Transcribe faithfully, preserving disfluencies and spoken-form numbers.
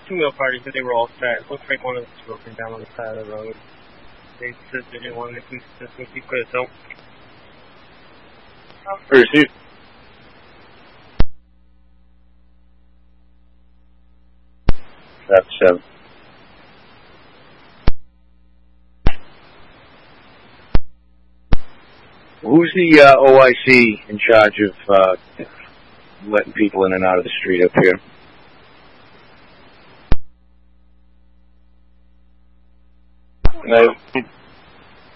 two male parties, but they were all set. Looks like one of them was broken down on the side of the road. They said they didn't want to police assistance. He could have helped. Received. That's seven. Who's the uh, O I C in charge of uh, letting people in and out of the street up here? No.